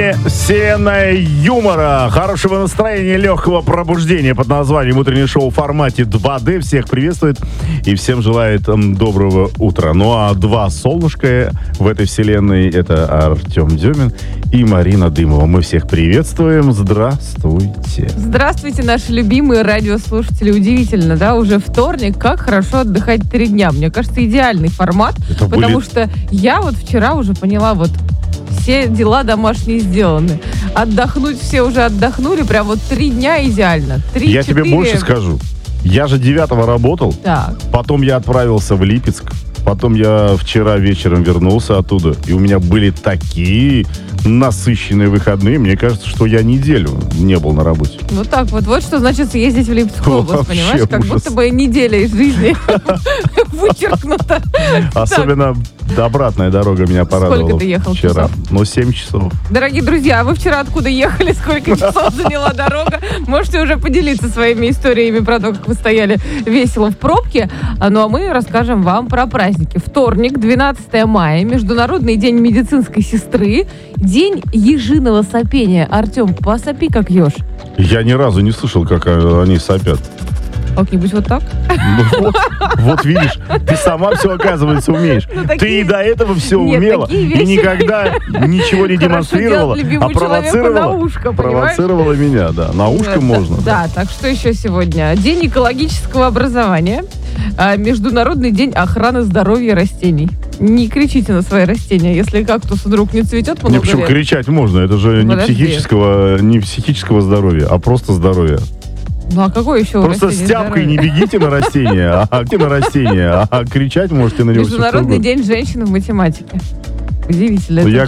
Вселенная юмора, хорошего настроения, легкого пробуждения под названием «Утреннее шоу» в формате 2D. Всех приветствует и всем желает доброго утра. Ну а два солнышка в этой вселенной — это Артем Демин и Марина Дымова. Мы всех приветствуем. Здравствуйте. Здравствуйте, наши любимые радиослушатели. Удивительно, да? Уже вторник. Как хорошо отдыхать 3 дня. Мне кажется, идеальный формат. Потому что я вот вчера уже поняла, вот все дела домашние сделаны. Отдохнуть все уже отдохнули. Прям вот 3 дня идеально. 3-4. Я тебе больше скажу. Я же 9-го работал. Так. Потом я отправился в Липецк. Потом я вчера вечером вернулся оттуда. И у меня были такие насыщенные выходные. Мне кажется, что я неделю не был на работе. Вот так вот. Вот что значит ездить в Липецкую область, Вообще понимаешь? Как ужас. будто бы неделя из жизни вычеркнута. Особенно обратная дорога меня порадовала. Сколько ты ехал вчера? часов? Ну, 7 часов. Дорогие друзья, а вы вчера откуда ехали? Сколько часов заняла дорога? Можете уже поделиться своими историями про то, как вы стояли весело в пробке. Ну, а мы расскажем вам про праздники. Вторник, 12 мая, Международный день медицинской сестры, день ежиного сопения. Артем, посопи как еж. Я ни разу не слышал, как они сопят. Как-нибудь вот так? Ну, вот видишь, ты сама все, оказывается, умеешь. Ты и до этого все умела. И никогда ничего не демонстрировала, а провоцировала меня. Да, на ушко можно. Да, так что еще сегодня? День экологического образования. Международный день охраны здоровья растений. Не кричите на свои растения, если кактус вдруг не цветет много лет. Почему кричать можно? Это же не психического здоровья, а просто здоровья. Ну а какой еще просто с тяпкой не бегите на растения, а кричать можете на него. Международный день женщин в математике. Удивительно.